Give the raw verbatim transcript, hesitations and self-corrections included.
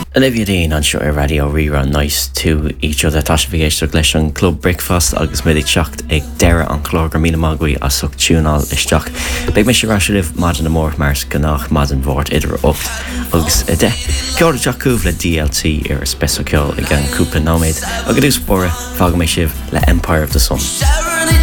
Olivia Dean an seo ar radio rerun nice to each other tá sé bhí éisteach leis an club breakfast agus méid seacht ag deire an chlár go míle mágaí a such túnál isteach. Beidh mé sé raisiúh mad an mór mars gannach mad an bhórt idir ocht agus i de. Ceir deach cúh le D L T ar spéisiúil i gan cúpla nóméid agus dús bora fága mé sibh le Empire of the Sun.